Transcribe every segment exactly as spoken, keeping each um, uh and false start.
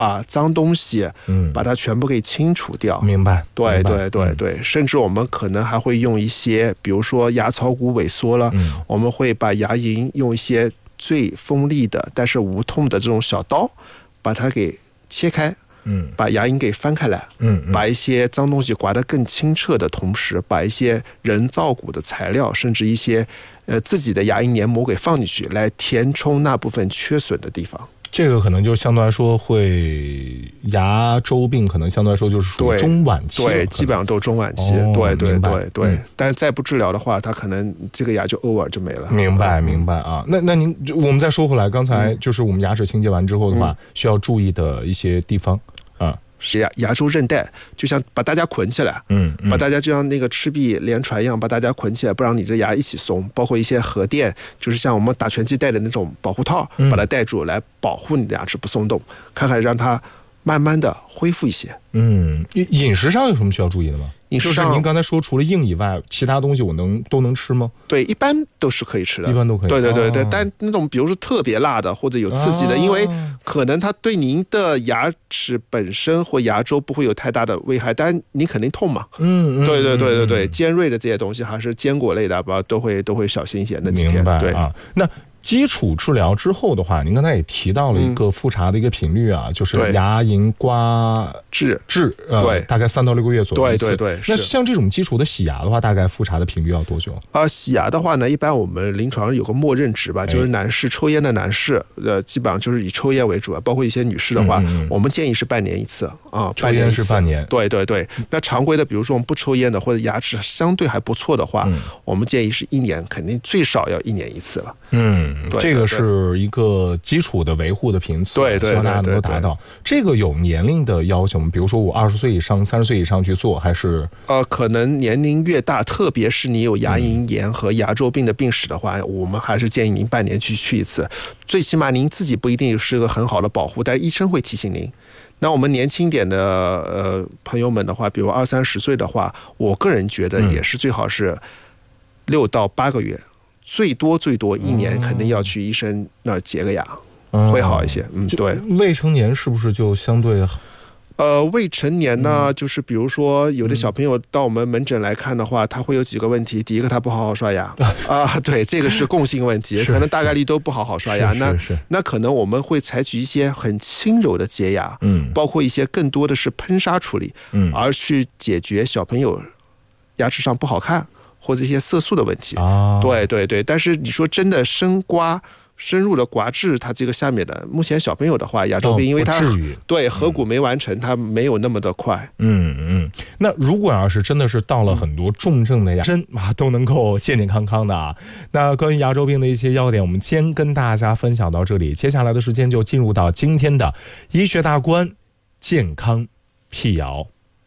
把脏东西，嗯，把它全部给清除掉。 明白？ 对对对对，嗯、甚至我们可能还会用一些，比如说牙槽骨萎缩了，嗯、我们会把牙龈用一些最锋利的但是无痛的这种小刀，把它给切开。嗯，把牙龈给翻开来，嗯，嗯把一些脏东西刮得更清澈的同时，把一些人造骨的材料，甚至一些呃自己的牙龈黏膜给放进去，来填充那部分缺损的地方。 这个可能就相对来说会牙周病，可能相对来说就是属于中晚期， 对，基本上都中晚期，哦、对对对对。嗯、但是再不治疗的话，它可能这个牙就 over 就没了。 明白明白啊。那那您我们再说回来，刚才就是我们牙齿清洁完之后的话，嗯、需要注意的一些地方啊。 是牙牙周韧带，就像把大家捆起来，嗯，嗯把大家就像那个赤壁连船一样，把大家捆起来，不让你这牙一起松。包括一些核垫，就是像我们打拳击戴的那种保护套，把它戴住，来保护你的牙齿不松动，看看让它慢慢的恢复一些。 嗯，饮食上有什么需要注意的吗？ 饮食上， 就是您刚才说除了硬以外，其他东西我能都能吃吗？ 对，一般都是可以吃的， 一般都可以。 对对对对，哦、但那种比如说特别辣的或者有刺激的，哦、因为可能它对您的牙齿本身或牙周不会有太大的危害，但你肯定痛嘛。嗯，对对对对对，尖锐的这些东西还是坚果类的，吧，都会都会小心一些。那几天， 明白对啊，那。基础治疗之后的话，您刚才也提到了一个复查的一个频率啊，嗯、就是牙龈刮治治，呃， 对， 大概三到六个月左右。 对对对。 那像这种基础的洗牙的话，大概复查的频率要多久？ 啊、呃，洗牙的话呢，一般我们临床有个默认值吧，就是男士抽烟的男士，呃，基本上就是以抽烟为主，包括一些女士的话，嗯嗯我们建议是半年一次啊。 抽烟是半年。 对对对。那常规的，比如说我们不抽烟的，或者牙齿相对还不错的话，嗯、我们建议是一年，肯定最少要一年一次了。 嗯，对这个是。是一个基础的维护的频次， 对对， 希望大家能够达到。这个有年龄的要求吗？比如说我二十岁以上、三十岁以上去做，还是呃，可能年龄越大，特别是你有牙龈炎和牙周病的病史的话，嗯、我们还是建议您半年去去一次。最起码您自己不一定是个很好的保护，但是医生会提醒您。那我们年轻点的呃朋友们的话，比如二三十岁的话，我个人觉得也是最好是六到八个月。最多最多一年肯定要去医生那儿洁个牙，嗯、会好一些。嗯，对。 未成年是不是就相对？ 呃，未成年呢，嗯、就是比如说有的小朋友到我们门诊来看的话，他会有几个问题。第一个，他不好好刷牙啊，对，这个是共性问题，可能大概率都不好好刷牙。那那可能我们会采取一些很轻柔的洁牙，嗯，包括一些更多的是喷砂处理，嗯，而去解决小朋友牙齿上不好看。或者一些色素的问题，哦、对对对，但是你说真的深刮深入的刮治它这个下面的，目前小朋友的话牙周病，因为它对颌骨没完成，嗯、它没有那么的快。 嗯嗯，那如果要是真的是到了很多重症的牙真啊都能够健健康康的啊，那关于牙周病的一些要点，我们先跟大家分享到这里，接下来的时间就进入到今天的医学大观健康辟谣。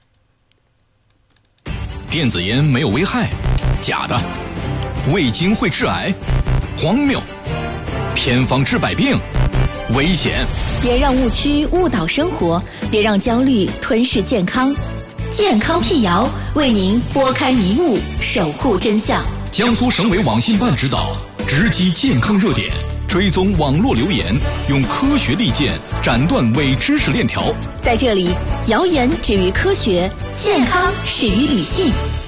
电子烟没有危害，假的；味精会致癌，荒谬；偏方治百病，危险。 别让误区误导生活，别让焦虑吞噬健康。健康辟谣为您拨开迷雾，守护真相。 江苏省委网信办指导，直击健康热点，追踪网络留言，用科学利剑斩断伪知识链条。 在这里，谣言止于科学，健康始于理性。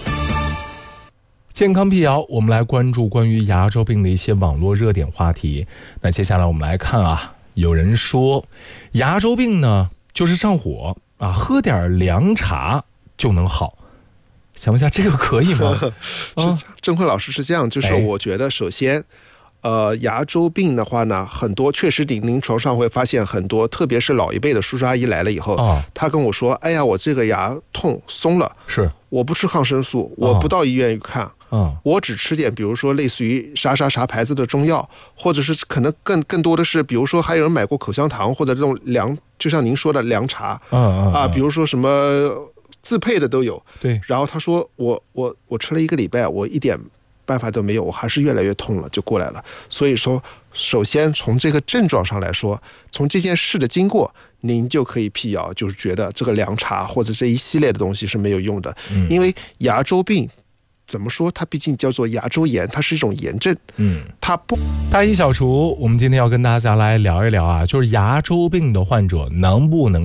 健康辟谣，我们来关注关于牙周病的一些网络热点话题。那接下来我们来看啊，有人说牙周病呢就是上火啊，喝点凉茶就能好。想问一下，这个可以吗？ 是郑慧老师是这样，就是我觉得首先。呃，牙周病的话呢，很多确实临临床上会发现很多，特别是老一辈的叔叔阿姨来了以后，哦、他跟我说：“哎呀，我这个牙痛松了， 是我不吃抗生素，我不到医院去看，哦、我只吃点，比如说类似于啥啥啥牌子的中药，或者是可能更更多的是，比如说还有人买过口香糖或者这种凉，就像您说的凉茶，嗯嗯嗯啊，比如说什么自配的都有。 对， 然后他说我我我吃了一个礼拜，我一点。”办法都没有，我还是越来越痛了，就过来了。所以说，首先从这个症状上来说，从这件事的经过，您就可以辟谣，就是觉得这个凉茶或者这一系列的东西是没有用的，嗯、因为牙周病怎么说？它毕竟叫做牙周炎，它是一种炎症。 嗯， 它不大医小厨，我们今天要跟大家来聊一聊啊，就是牙周病的患者能不能